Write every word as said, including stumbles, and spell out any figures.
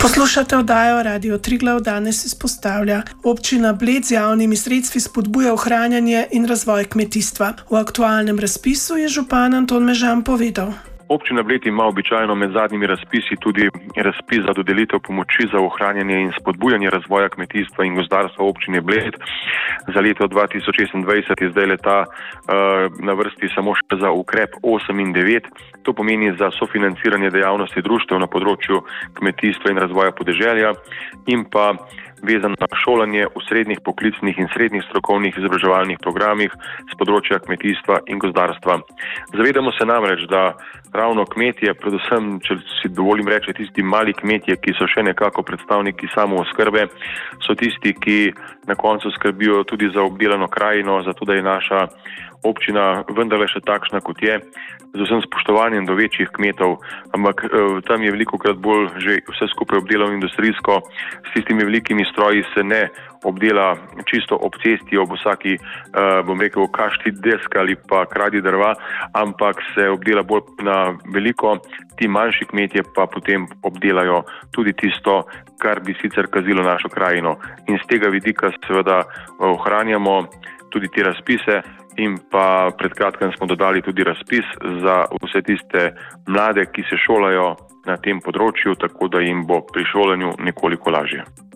Poslušate oddajo Radio Triglav, danes izpostavlja. Občina Bled z javnimi sredstvi spodbuja ohranjanje in razvoj kmetijstva. V aktualnem razpisu je župan Anton Mežan povedal. Občina Bled ima običajno med zadnjimi razpisi tudi razpis za dodelitev pomoči za ohranjanje in spodbujanje razvoja kmetijstva in gozdarstva občine Bled. Za leto dva tisoč šestindvajset je zdaj leta uh, na vrsti samo še za ukrep osem in devet. To pomeni za sofinanciranje dejavnosti društev na področju kmetijstva in razvoja podeželja in pa vezano na šolanje v srednjih poklicnih in srednjih strokovnih izobraževalnih programih z področja kmetijstva in gozdarstva. Zavedamo se namreč, da ravno kmetje, predvsem, če si dovolim reči, tisti mali kmetje, ki so še nekako predstavniki samooskrbe, so tisti, ki na koncu skrbijo tudi za obdelano krajino, zato da je naša občina vendarle še takšna, kot je, z vsem spoštovanjem do večjih kmetov, ampak tam je velikokrat bolj že vse skupaj obdelano industrijsko, s tistimi velikimi stroji se ne obdela čisto ob cesti, ob vsaki, bom rekel, kašti desk ali pa kradi drva, ampak se obdela bolj na veliko, ti manjši kmetje pa potem obdelajo tudi tisto, kar bi sicer kazilo našo krajino. In z tega vidika seveda ohranjamo tudi te razpise in pa pred kratkim smo dodali tudi razpis za vse tiste mlade, ki se šolajo na tem področju, tako da jim bo pri šolanju nekoliko lažje.